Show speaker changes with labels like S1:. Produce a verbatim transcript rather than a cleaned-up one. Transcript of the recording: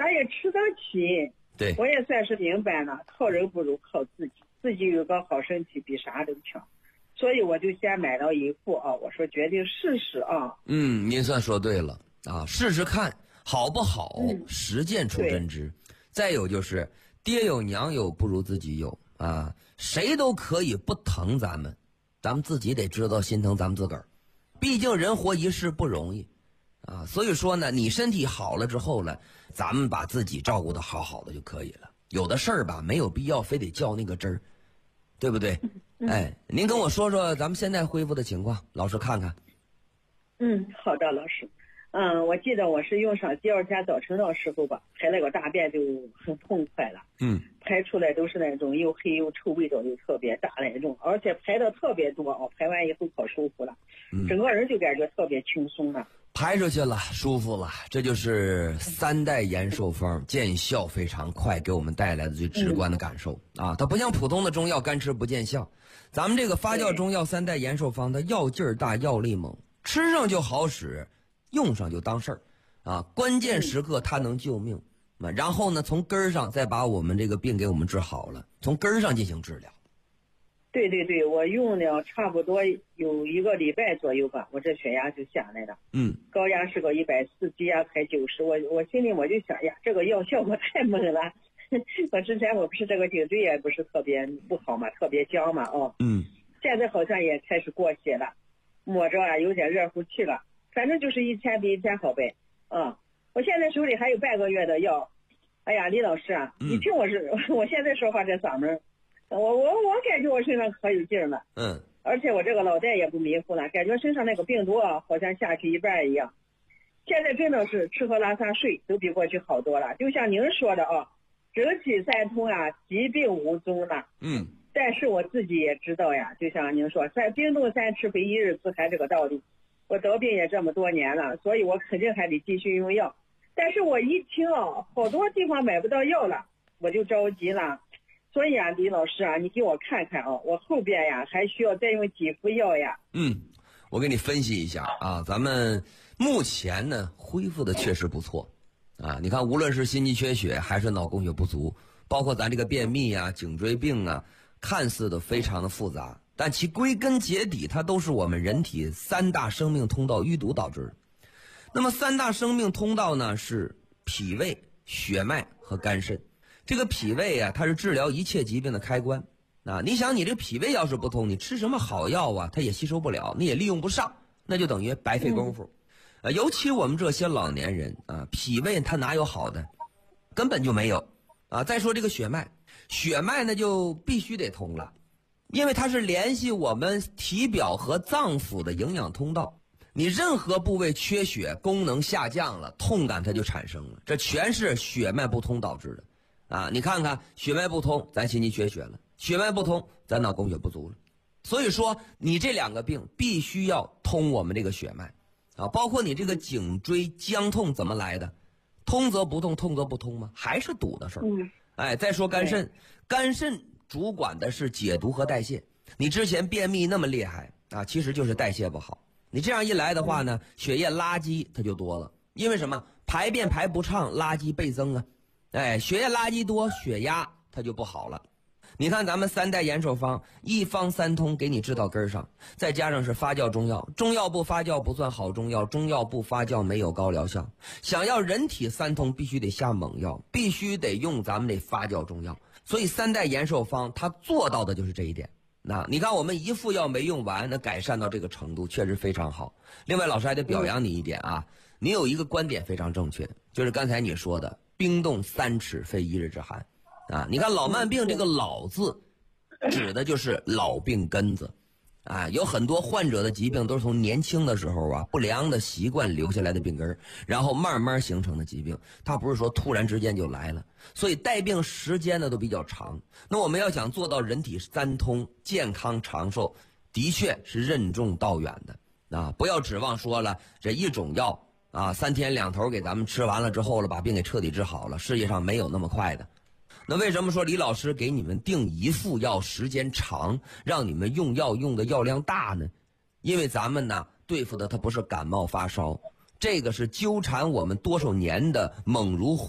S1: 咱也吃得起。
S2: 对，
S1: 我也算是明白了，靠人不如靠自己，自己有个好身体比啥都强。所以我就先买了一副啊，我说决定试试啊。
S2: 嗯，您算说对了啊，试试看好不好，
S1: 嗯、
S2: 实践出真知。再有就是爹有娘有不如自己有啊，谁都可以不疼咱们，咱们自己得知道心疼咱们自个儿。毕竟人活一世不容易啊，所以说呢，你身体好了之后了，咱们把自己照顾得好好的就可以了。有的事儿吧，没有必要非得较那个真儿，对不对？哎，您跟我说说咱们现在恢复的情况，老师看看。
S1: 嗯，好的，老师。嗯，我记得我是用上第二天早晨的时候吧，排那个大便就很痛快了。
S2: 嗯，
S1: 排出来都是那种又黑又臭，味道又特别大那种，而且排的特别多哦，排完以后可舒服了，
S2: 嗯、
S1: 整个人就感觉特别轻松了。
S2: 排出去了，舒服了，这就是三代延寿方见效非常快给我们带来的最直观的感受、嗯、啊！它不像普通的中药干吃不见效，咱们这个发酵中药三代延寿方，它药劲儿大，药力猛，吃上就好使，用上就当事儿啊！关键时刻它能救命、嗯、然后呢，从根儿上再把我们这个病给我们治好了，从根儿上进行治疗。
S1: 对对对，我用了差不多有一个礼拜左右吧，我这血压就下来了。
S2: 嗯，
S1: 高压是个一百四，低压才九十。我我心里我就想呀，这个药效果太猛了。我之前我不是这个颈椎也不是特别不好嘛，特别僵嘛，哦。
S2: 嗯。
S1: 现在好像也开始过血了，摸着啊有点热乎气了，反正就是一天比一天好呗。嗯，我现在手里还有半个月的药。哎呀，李老师啊，
S2: 嗯、
S1: 你听我是，我现在说话这嗓门。我我我感觉我身上可有劲儿了，
S2: 嗯，
S1: 而且我这个脑袋也不迷糊了，感觉身上那个病毒啊，好像下去一半一样。现在真的是吃喝拉撒睡都比过去好多了，就像您说的啊，整体三通啊，疾病无踪了。
S2: 嗯，
S1: 但是我自己也知道呀，就像您说，三冰冻三尺非一日之寒这个道理。我得病也这么多年了，所以我肯定还得继续用药。但是我一听啊，好多地方买不到药了，我就着急了。所以啊，李老师啊，你给我看看啊，我后边呀还需要再用几副药呀？
S2: 嗯，我给你分析一下啊，咱们目前呢恢复的确实不错啊。你看，无论是心肌缺血还是脑供血不足，包括咱这个便秘啊、颈椎病啊，看似的非常的复杂，但其归根结底，它都是我们人体三大生命通道淤堵导致的。那么三大生命通道呢是脾胃、血脉和肝肾。这个脾胃啊，它是治疗一切疾病的开关啊！你想，你这脾胃要是不通，你吃什么好药啊，它也吸收不了，你也利用不上，那就等于白费功夫。嗯、啊，尤其我们这些老年人啊，脾胃它哪有好的，根本就没有啊！再说这个血脉，血脉呢就必须得通了，因为它是联系我们体表和脏腑的营养通道。你任何部位缺血，功能下降了，痛感它就产生了，这全是血脉不通导致的。啊，你看看血脉不通，咱心肌缺血了；血脉不通，咱脑供血不足了。所以说，你这两个病必须要通我们这个血脉啊，包括你这个颈椎僵痛怎么来的？通则不通，通则不通吗？还是堵的事儿。
S1: 嗯，
S2: 哎，再说肝肾，肝肾主管的是解毒和代谢。你之前便秘那么厉害啊，其实就是代谢不好。你这样一来的话呢，血液垃圾它就多了，因为什么？排便排不畅，垃圾倍增啊。哎，血液垃圾多，血压它就不好了。你看咱们三代延寿方，一方三通给你治到根儿上，再加上是发酵中药，中药不发酵不算好中药，中药不发酵没有高疗效。想要人体三通，必须得下猛药，必须得用咱们这发酵中药。所以三代延寿方它做到的就是这一点。那你看我们一副药没用完，那改善到这个程度确实非常好。另外老师还得表扬你一点啊，你有一个观点非常正确，就是刚才你说的冰冻三尺非一日之寒啊！你看老慢病这个老字指的就是老病根子啊，有很多患者的疾病都是从年轻的时候啊不良的习惯留下来的病根，然后慢慢形成的疾病，它不是说突然之间就来了，所以带病时间呢都比较长。那我们要想做到人体三通健康长寿，的确是任重道远的啊！不要指望说了这一种药啊，三天两头给咱们吃完了之后了，把病给彻底治好了，世界上没有那么快的。那为什么说李老师给你们定一副药时间长，让你们用药用的药量大呢？因为咱们呢对付的它不是感冒发烧，这个是纠缠我们多少年的猛如虎